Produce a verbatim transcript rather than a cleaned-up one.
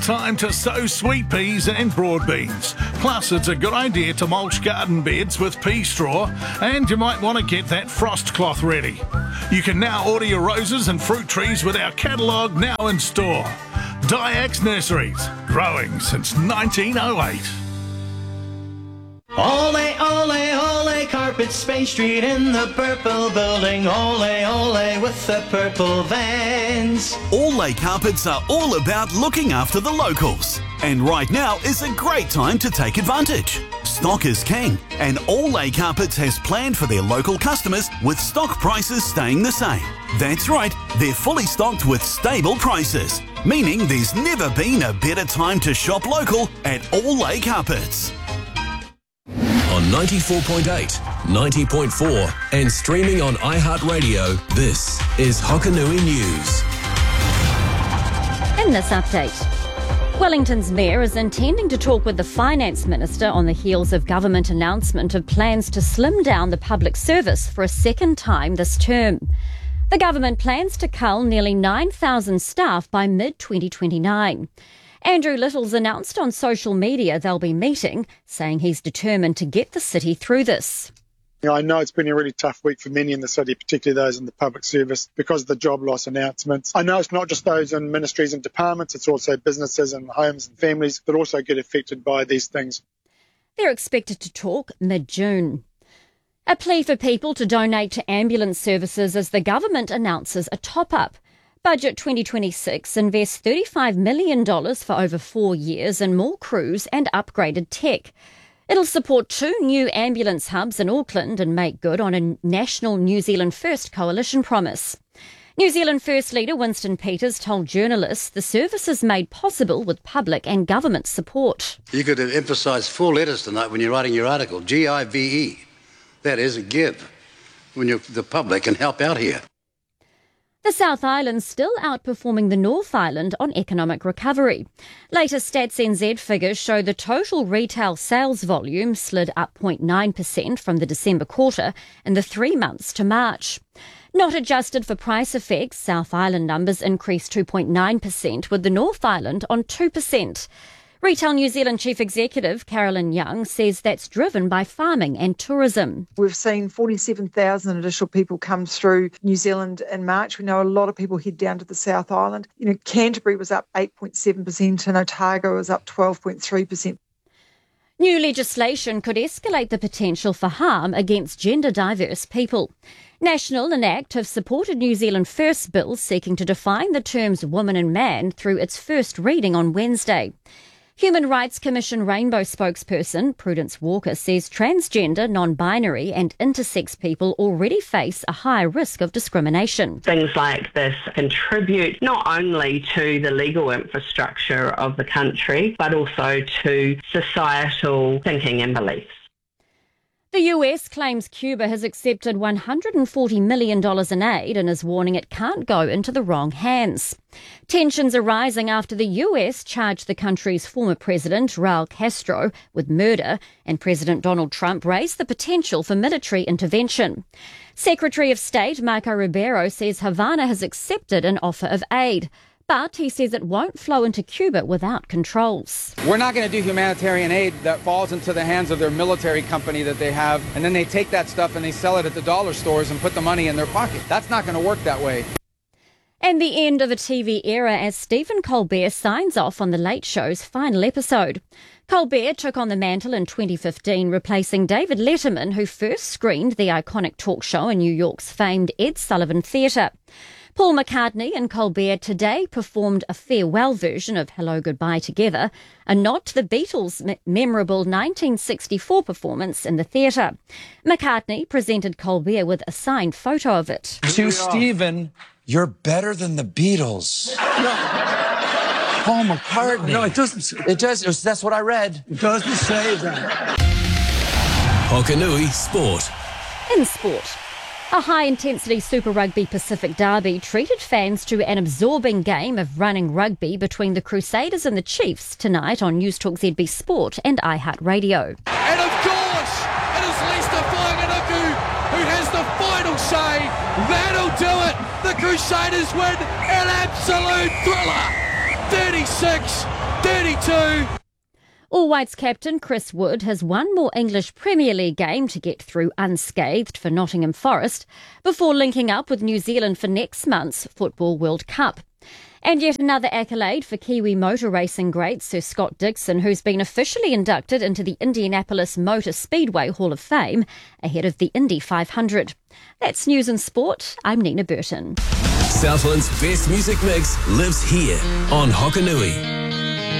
Time to sow sweet peas and broad beans. Plus, it's a good idea to mulch garden beds with pea straw, and you might want to get that frost cloth ready. You can now order your roses and fruit trees with our catalogue now in store. Diax Nurseries, growing since nineteen oh eight. Ole, ole, ole, Carpets, Spain Street in the purple building. Ole, ole, with the purple vans. Ole Carpets are all about looking after the locals. And right now is a great time to take advantage. Stock is king, and Ole Carpets has planned for their local customers with stock prices staying the same. That's right, they're fully stocked with stable prices, meaning there's never been a better time to shop local at Ole Carpets. On ninety-four point eight, ninety point four and streaming on iHeartRadio, this is Hokanui News. In this update, Wellington's mayor is intending to talk with the finance minister on the heels of government announcement of plans to slim down the public service for a second time this term. The government plans to cull nearly nine thousand staff by mid twenty twenty-nine. Andrew Little's announced on social media they'll be meeting, saying he's determined to get the city through this. I know it's been a really tough week for many in the city, particularly those in the public service, because of the job loss announcements. I know it's not just those in ministries and departments, it's also businesses and homes and families that also get affected by these things. They're expected to talk mid-June. A plea for people to donate to ambulance services as the government announces a top-up. Budget twenty twenty-six invests thirty-five million dollars for over four years in more crews and upgraded tech. It'll support two new ambulance hubs in Auckland and make good on a national New Zealand First coalition promise. New Zealand First leader Winston Peters told journalists the service is made possible with public and government support. You could have emphasised four letters tonight when you're writing your article, G I V E. That is a give, when you're, the public can help out here. The South Island still outperforming the North Island on economic recovery. Latest Stats N Z figures show the total retail sales volume slid up zero point nine percent from the December quarter in the three months to March. Not adjusted for price effects, South Island numbers increased two point nine percent, with the North Island on two percent. Retail New Zealand Chief Executive Carolyn Young says that's driven by farming and tourism. We've seen forty-seven thousand additional people come through New Zealand in March. We know a lot of people head down to the South Island. You know, Canterbury was up eight point seven percent and Otago was up twelve point three percent. New legislation could escalate the potential for harm against gender-diverse people. National and ACT have supported New Zealand First bills seeking to define the terms woman and man through its first reading on Wednesday. Human Rights Commission Rainbow spokesperson Prudence Walker says transgender, non-binary and intersex people already face a high risk of discrimination. Things like this contribute not only to the legal infrastructure of the country, but also to societal thinking and beliefs. The U S claims Cuba has accepted one hundred forty million dollars in aid and is warning it can't go into the wrong hands. Tensions are rising after the U S charged the country's former president, Raul Castro, with murder, and President Donald Trump raised the potential for military intervention. Secretary of State Marco Rubio says Havana has accepted an offer of aid, but he says it won't flow into Cuba without controls. We're not going to do humanitarian aid that falls into the hands of their military company that they have, and then they take that stuff and they sell it at the dollar stores and put the money in their pocket. That's not going to work that way. And the end of a T V era as Stephen Colbert signs off on The Late Show's final episode. Colbert took on the mantle in twenty fifteen, replacing David Letterman, who first screened the iconic talk show in New York's famed Ed Sullivan Theatre. Paul McCartney and Colbert today performed a farewell version of Hello Goodbye Together, a nod to the Beatles' me- memorable nineteen sixty-four performance in the theatre. McCartney presented Colbert with a signed photo of it. To Stephen, you're better than the Beatles. Paul McCartney. No, it doesn't. It does. It was, that's what I read. It doesn't say that. Hokanui Sport. In sport, a high-intensity Super Rugby Pacific derby treated fans to an absorbing game of running rugby between the Crusaders and the Chiefs tonight on News Talk Z B Sport and iHeartRadio. And of course, it is Leicester Whanganui who has the final say. That'll do it. The Crusaders win an absolute thriller. thirty-six thirty-two. All Whites captain Chris Wood has one more English Premier League game to get through unscathed for Nottingham Forest before linking up with New Zealand for next month's Football World Cup. And yet another accolade for Kiwi motor racing great Sir Scott Dixon, who's been officially inducted into the Indianapolis Motor Speedway Hall of Fame ahead of the Indy five hundred. That's News and Sport. I'm Nina Burton. Southland's best music mix lives here on Hokanui.